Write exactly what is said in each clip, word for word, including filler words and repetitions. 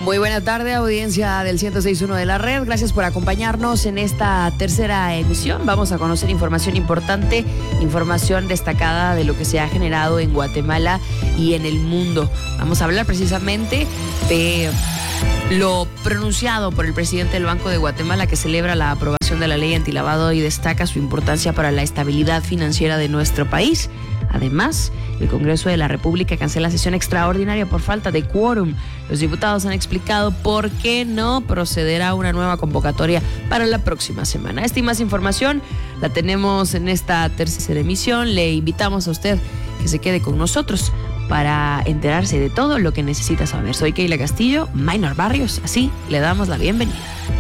Muy buena tarde, audiencia del ciento seis punto uno de la red. Gracias por acompañarnos en esta tercera emisión. Vamos a conocer información importante, información destacada de lo que se ha generado en Guatemala y en el mundo. Vamos a hablar precisamente de lo pronunciado por el presidente del Banco de Guatemala, que celebra la aprobación de la ley antilavado y destaca su importancia para la estabilidad financiera de nuestro país. Además, el Congreso de la República cancela sesión extraordinaria por falta de quórum. Los diputados han explicado por qué no procederá a una nueva convocatoria para la próxima semana. Esta y más información la tenemos en esta tercera emisión. Le invitamos a usted que se quede con nosotros para enterarse de todo lo que necesita saber. Soy Keila Castillo, Minor Barrios, así le damos la bienvenida.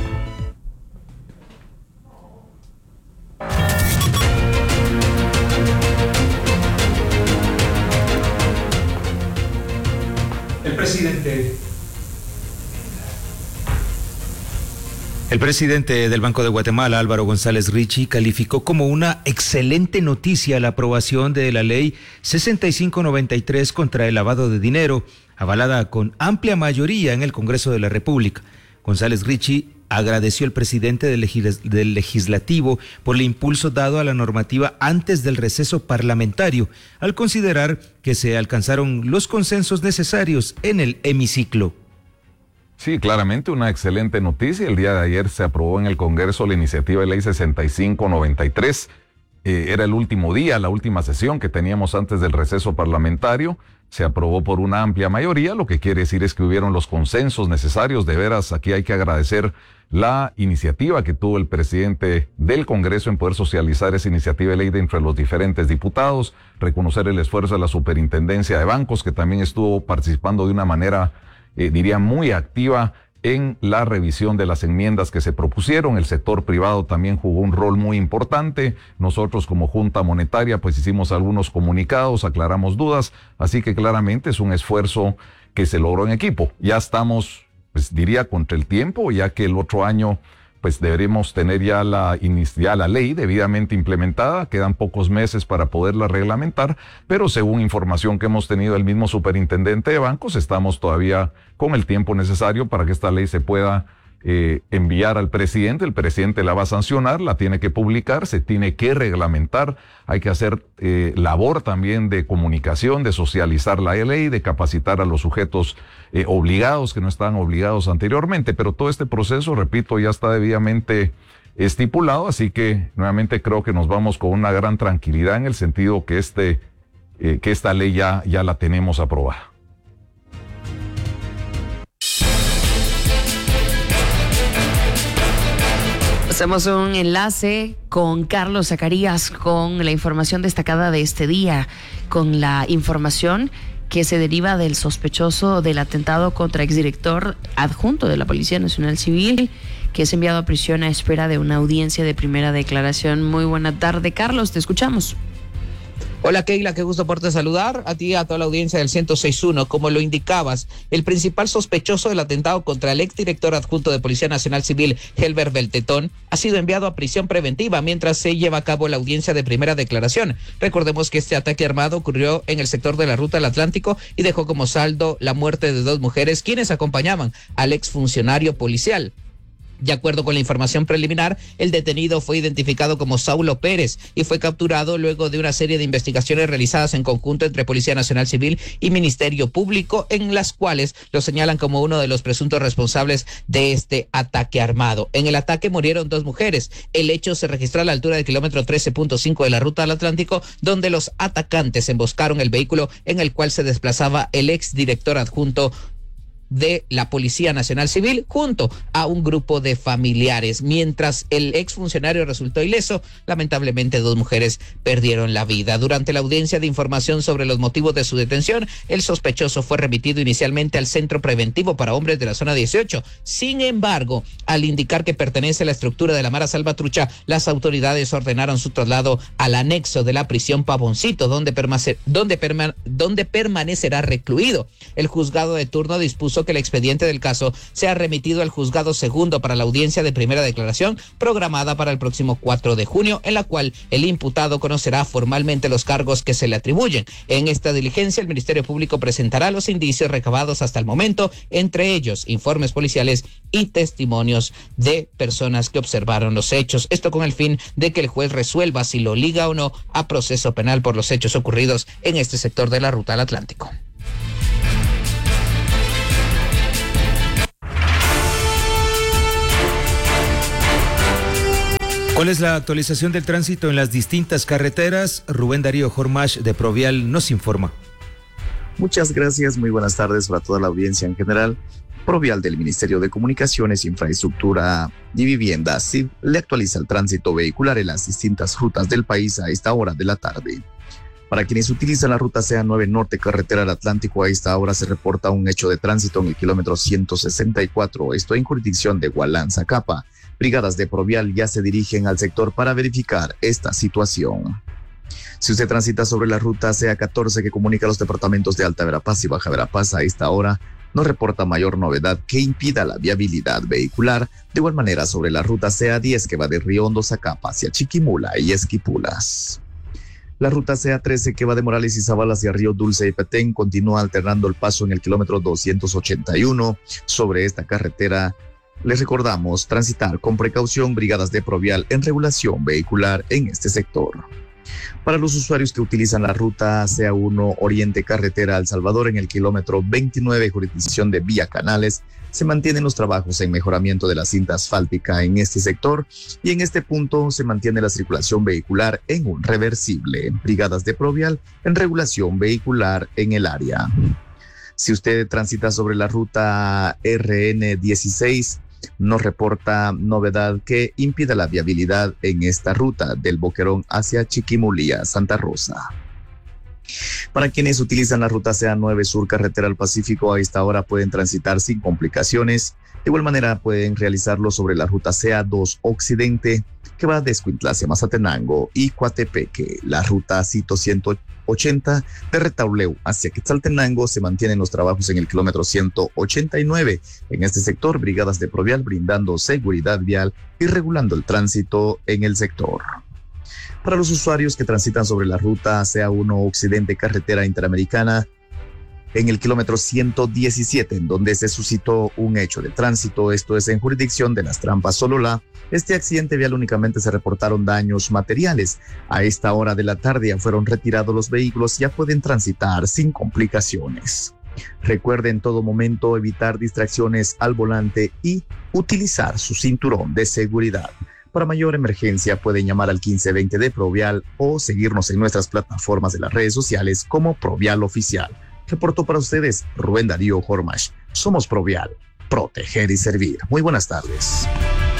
El presidente. El presidente del Banco de Guatemala, Álvaro González Richie, calificó como una excelente noticia la aprobación de la ley sesenta y cinco noventa y tres contra el lavado de dinero, avalada con amplia mayoría en el Congreso de la República. González Richie agradeció al presidente del, legis- del Legislativo por el impulso dado a la normativa antes del receso parlamentario, al considerar que se alcanzaron los consensos necesarios en el hemiciclo. Sí, claramente una excelente noticia. El día de ayer se aprobó en el Congreso la iniciativa de ley sesenta y cinco noventa y tres. Eh, era el último día, la última sesión que teníamos antes del receso parlamentario. Se aprobó por una amplia mayoría, lo que quiere decir es que hubieron los consensos necesarios. De veras, aquí hay que agradecer la iniciativa que tuvo el presidente del Congreso en poder socializar esa iniciativa de ley de entre los diferentes diputados, reconocer el esfuerzo de la Superintendencia de Bancos, que también estuvo participando de una manera, eh, diría, muy activa en la revisión de las enmiendas que se propusieron. El sector privado también jugó un rol muy importante. Nosotros como Junta Monetaria pues hicimos algunos comunicados, aclaramos dudas, así que claramente es un esfuerzo que se logró en equipo. Ya estamos, pues diría, contra el tiempo, ya que el otro año pues deberemos tener ya la, ya la ley debidamente implementada. Quedan pocos meses para poderla reglamentar, pero según información que hemos tenido del mismo superintendente de bancos, estamos todavía con el tiempo necesario para que esta ley se pueda eh, enviar al presidente. El presidente la va a sancionar, la tiene que publicar, se tiene que reglamentar. Hay que hacer eh, labor también de comunicación, de socializar la ley, de capacitar a los sujetos eh, obligados que no estaban obligados anteriormente. Pero todo este proceso, repito, ya está debidamente estipulado, así que nuevamente creo que nos vamos con una gran tranquilidad en el sentido que este eh, que esta ley ya, ya la tenemos aprobada. Hacemos un enlace con Carlos Zacarías con la información destacada de este día, con la información que se deriva del sospechoso del atentado contra exdirector adjunto de la Policía Nacional Civil, que es enviado a prisión a espera de una audiencia de primera declaración. Muy buena tarde, Carlos, te escuchamos. Hola Keila, qué gusto poderte saludar a ti y a toda la audiencia del ciento seis punto uno. Como lo indicabas, el principal sospechoso del atentado contra el exdirector adjunto de Policía Nacional Civil, Helber Beltetón, ha sido enviado a prisión preventiva mientras se lleva a cabo la audiencia de primera declaración. Recordemos que este ataque armado ocurrió en el sector de la Ruta del Atlántico y dejó como saldo la muerte de dos mujeres quienes acompañaban al exfuncionario policial. De acuerdo con la información preliminar, el detenido fue identificado como Saulo Pérez y fue capturado luego de una serie de investigaciones realizadas en conjunto entre Policía Nacional Civil y Ministerio Público, en las cuales lo señalan como uno de los presuntos responsables de este ataque armado. En el ataque murieron dos mujeres. El hecho se registró a la altura del kilómetro trece punto cinco de la Ruta del Atlántico, donde los atacantes emboscaron el vehículo en el cual se desplazaba el exdirector adjunto de la Policía Nacional Civil junto a un grupo de familiares. Mientras el exfuncionario resultó ileso, lamentablemente dos mujeres perdieron la vida. Durante la audiencia de información sobre los motivos de su detención, el sospechoso fue remitido inicialmente al Centro Preventivo para Hombres de la Zona dieciocho. Sin embargo, al indicar que pertenece a la estructura de la Mara Salvatrucha, las autoridades ordenaron su traslado al anexo de la prisión Pavoncito, donde, permane- donde, perma- donde permanecerá recluido. El juzgado de turno dispuso dispuesto que el expediente del caso sea remitido al juzgado segundo para la audiencia de primera declaración programada para el próximo cuatro de junio, en la cual el imputado conocerá formalmente los cargos que se le atribuyen. En esta diligencia, el Ministerio Público presentará los indicios recabados hasta el momento, entre ellos informes policiales y testimonios de personas que observaron los hechos. Esto con el fin de que el juez resuelva si lo liga o no a proceso penal por los hechos ocurridos en este sector de la Ruta al Atlántico. ¿Cuál es la actualización del tránsito en las distintas carreteras? Rubén Darío Hormash de Provial nos informa. Muchas gracias, muy buenas tardes para toda la audiencia en general. Provial del Ministerio de Comunicaciones, Infraestructura y Vivienda, S I V, le actualiza el tránsito vehicular en las distintas rutas del país a esta hora de la tarde. Para quienes utilizan la ruta C A nueve Norte, carretera al Atlántico, a esta hora se reporta un hecho de tránsito en el kilómetro ciento sesenta y cuatro, esto en jurisdicción de Hualán-Zacapa. Brigadas de Provial ya se dirigen al sector para verificar esta situación. Si usted transita sobre la ruta C A catorce que comunica los departamentos de Alta Verapaz y Baja Verapaz, a esta hora no reporta mayor novedad que impida la viabilidad vehicular. De igual manera, sobre la ruta C A diez que va de Río Hondo, Zacapa hacia Chiquimula y Esquipulas. La ruta C A trece que va de Morales y Zabala hacia Río Dulce y Petén continúa alternando el paso en el kilómetro doscientos ochenta y uno. Sobre esta carretera les recordamos transitar con precaución. Brigadas de Provial en regulación vehicular en este sector. Para los usuarios que utilizan la ruta C A uno Oriente Carretera El Salvador en el kilómetro veintinueve, jurisdicción de Vía Canales, se mantienen los trabajos en mejoramiento de la cinta asfáltica en este sector y en este punto se mantiene la circulación vehicular en un reversible. Brigadas de Provial en regulación vehicular en el área. Si usted transita sobre la ruta R N dieciséis, nos reporta novedad que impida la viabilidad en esta ruta del Boquerón hacia Chiquimulía, Santa Rosa. Para quienes utilizan la ruta C A nueve Sur Carretera al Pacífico, a esta hora pueden transitar sin complicaciones. De igual manera pueden realizarlo sobre la ruta C A dos Occidente que va de Escuintla hacia Mazatenango y Coatepeque. La ruta Cito ciento ochenta de Retauleu hacia Quetzaltenango se mantienen los trabajos en el kilómetro ciento ochenta y nueve. En este sector, brigadas de Provial brindando seguridad vial y regulando el tránsito en el sector. Para los usuarios que transitan sobre la ruta C A uno Occidente Carretera Interamericana, en el kilómetro ciento diecisiete, en donde se suscitó un hecho de tránsito, esto es en jurisdicción de Las Trampas, Sololá. Este accidente vial únicamente se reportaron daños materiales. A esta hora de la tarde ya fueron retirados los vehículos, ya pueden transitar sin complicaciones. Recuerde en todo momento evitar distracciones al volante y utilizar su cinturón de seguridad. Para mayor emergencia pueden llamar al quince veinte de Provial o seguirnos en nuestras plataformas de las redes sociales como Provial Oficial. Reportó para ustedes Rubén Darío Hormash. Somos Provial, proteger y servir. Muy buenas tardes.